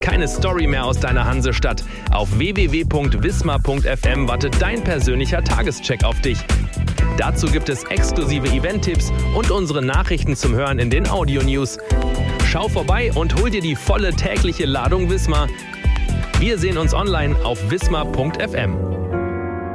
Keine Story mehr aus deiner Hansestadt. Auf www.wismar.fm wartet dein persönlicher Tagescheck auf dich. Dazu gibt es exklusive Event-Tipps und unsere Nachrichten zum Hören in den Audio-News. Schau vorbei und hol dir die volle tägliche Ladung Wismar. Wir sehen uns online auf wismar.fm.